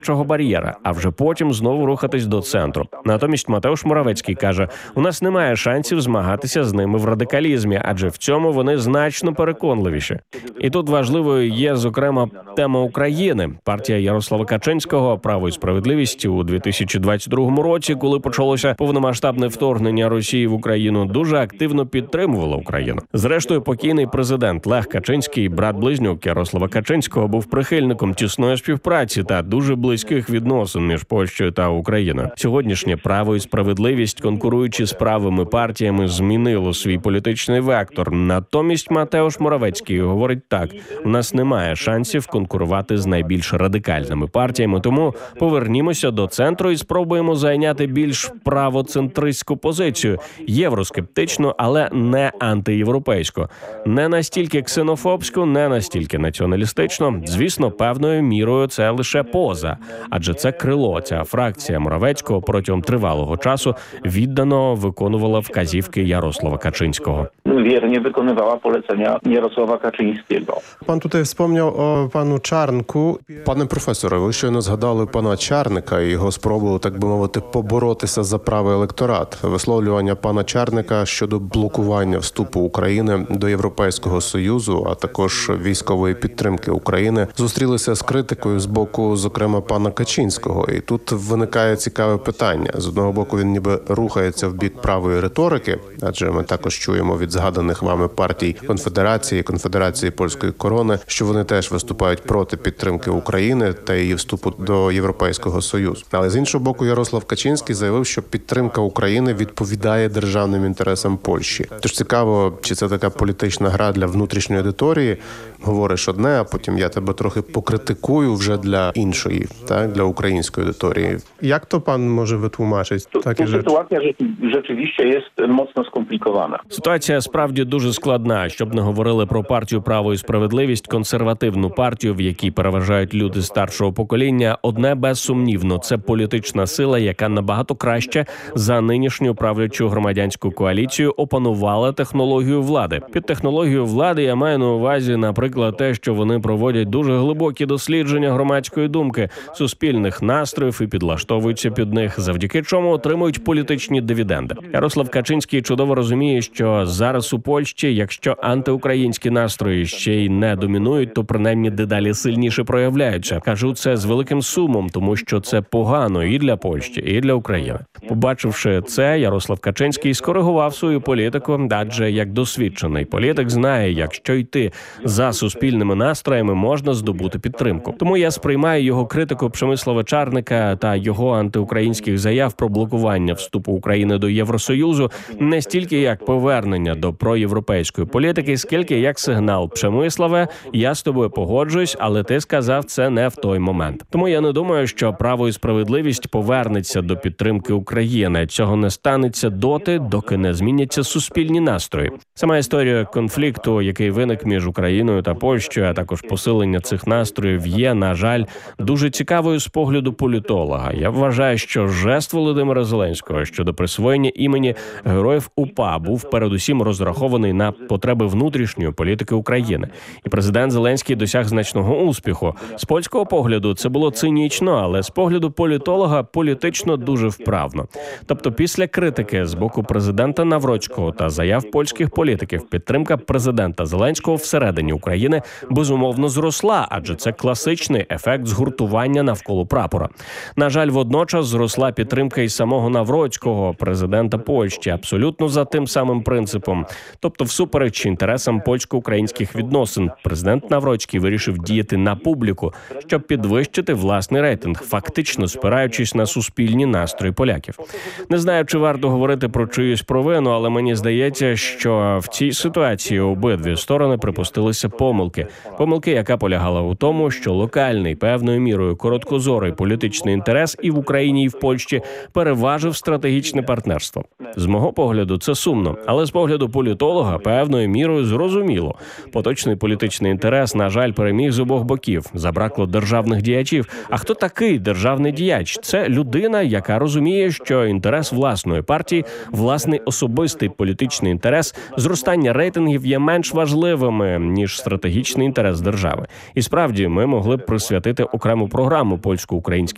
бар'єра, а вже потім знову рухатись до центру. Натомість Матеуш Моравецький каже, у нас немає шансів змагатися з ними в радикалізмі, адже в цьому вони значно переконливіші. І тут важливою є, зокрема, тема України. Партія Ярослава Качинського «Право і справедливість» у 2022 році, коли почалося повномасштабне вторгнення Росії в Україну, дуже активно підтримувала Україну. Зрештою, покійний президент Лех Качинський, брат-близнюк Ярослава Качинського, був прихильником тісної співпраці та дуже близьких відносин між Польщею та Україною. Сьогоднішнє «Право і справедливість», конкуруючи з правими партіями, змінило свій політичний вектор. Натомість Матеуш Моравецький говорить так: у нас немає шансів конкурувати з найбільш радикальними партіями, тому повернімося до центру і спробуємо зайняти більш правоцентристську позицію, євроскептичну, але не антиєвропейську, не настільки ксенофобську, не настільки націоналістичну. Звісно, певною мірою це лише поза, адже це крило, ця фракція Моравецького протягом тривалого часу віддано виконувала вказівки Ярослава Качинського. Wiernie wykonywała polecenia Jarosława Kaczyńskiego. Пан tutaj wspomniał o panu Czarnku. Пане професоре, ви щойно згадали пана Чарника і його спробу, так би мовити, поборотися за правий електорат. Висловлювання пана Чарника щодо блокування вступу України до Європейського Союзу, а також військової підтримки України, зустрілися з критикою з боку, зокрема, пана Качинського. І тут виникає цікаве питання. З одного боку, він ніби рухається в бік правої риторики, адже ми також чуємо від згаданих вами партій Конфедерації Польської Корони, що вони теж виступають проти підтримки України та її вступу до Європейського Союзу. Але з іншого боку, Ярослав Качинський заявив, що підтримка України відповідає державним інтересам Польщі. Тож цікаво, чи це така політична гра для внутрішньої аудиторії? Говориш одне, а потім я тебе трохи покритикую вже для іншої, так, для української аудиторії. Як то пан може витлумачити такі речі? Sytuacja rzeczywiście jest mocno skomplikowana. Ситуація справді дуже складна. Щоб не говорили про партію «Право і справедливість», консервативну партію, в якій переважають люди старшого покоління, одне безсумнівно – це політична сила, яка набагато краще за нинішню правлячу громадянську коаліцію опанувала технологію влади. Під технологією влади я маю на увазі, наприклад, те, що вони проводять дуже глибокі дослідження громадської думки, суспільних настроїв і підлаштовуються під них, завдяки чому отримують політичні дивіденди. Ярослав Качинський чудово розуміє, що зараз у Польщі, якщо антиукраїнські настрої ще й не домінують, то принаймні дедалі сильніше проявляються. Кажу це з великим сумом, тому що це погано і для Польщі, і для України. Побачивши це, Ярослав Качинський скоригував свою політику, адже як досвідчений політик знає, якщо йти за суспільними настроями, можна здобути підтримку. Тому я сприймаю його критику Przemysława Czarnka та його антиукраїнських заяв про блокування вступу України до Євросоюзу не стільки як повернення до проєвропейської політики, скільки як сигнал: Przemysławie, я з тобою погоджуюсь, але ти сказав це не в той момент. Тому я не думаю, що «Право і справедливість» повернеться до підтримки України. Цього не станеться доти, доки не зміняться суспільні настрої. Сама історія конфлікту, який виник між Україною та Польщею, а також посилення цих настроїв є, на жаль, дуже цікавою з погляду політолога. Я вважаю, що жест Володимира Зеленського щодо присвоєння імені героїв УПА був передусім розрахований на потреби внутрішньої політики України. І президент Зеленський досяг значного успіху. З польського погляду це було цинічно, але з погляду політолога політично дуже вправно. Тобто після критики з боку президента Навроцького та заяв польських політиків підтримка президента Зеленського всередині України безумовно зросла, адже це класичний ефект згуртування навколо прапора. На жаль, водночас зросла підтримка і самого Навроцького, президента Польщі, абсолютно за тим самим принципом. Тобто, всупереч інтересам польсько-українських відносин, президент Навроцький вирішив діяти на публіку, щоб підвищити власний рейтинг, фактично спираючись на суспільні настрої поляків. Не знаю, чи варто говорити про чиюсь провину, але мені здається, що в цій ситуації обидві сторони припустилися помилки. Помилки, яка полягала у тому, що локальний, певною мірою короткозорий політичний інтерес і в Україні, і в Польщі переважив стратегічне партнерство. З мого погляду, це сумно, але з погляду політолога певною мірою зрозуміло. Поточний політичний інтерес, на жаль, переміг з обох боків. Забракло державних діячів. А хто такий державний діяч? Це людина, яка розуміє, що інтерес власної партії, власний особистий політичний інтерес, зростання рейтингів є менш важливими, ніж стратегічний інтерес держави. І справді, ми могли б присвятити окрему програму польсько-українській